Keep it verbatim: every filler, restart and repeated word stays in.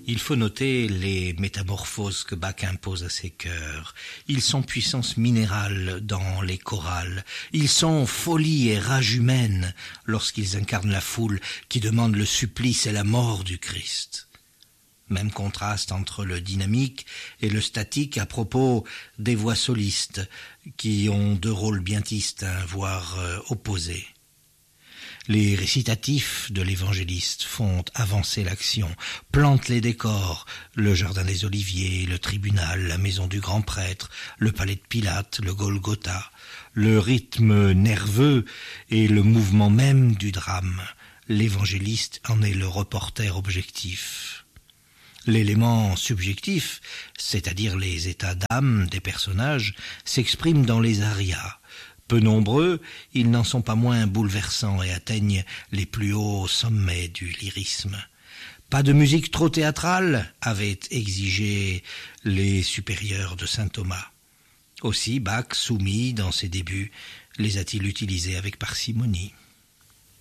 Il faut noter les métamorphoses que Bach impose à ses chœurs. Ils sont puissance minérale dans les chorales. Ils sont folie et rage humaine lorsqu'ils incarnent la foule qui demande le supplice et la mort du Christ. Même contraste entre le dynamique et le statique à propos des voix solistes qui ont deux rôles bien distincts, voire euh, opposés. Les récitatifs de l'évangéliste font avancer l'action, plantent les décors, le jardin des Oliviers, le tribunal, la maison du grand prêtre, le palais de Pilate, le Golgotha, le rythme nerveux et le mouvement même du drame. L'évangéliste en est le reporter objectif. L'élément subjectif, c'est-à-dire les états d'âme des personnages, s'exprime dans les arias. Peu nombreux, ils n'en sont pas moins bouleversants et atteignent les plus hauts sommets du lyrisme. Pas de musique trop théâtrale, avaient exigé les supérieurs de saint Thomas. Aussi Bach, soumis dans ses débuts, les a-t-il utilisés avec parcimonie.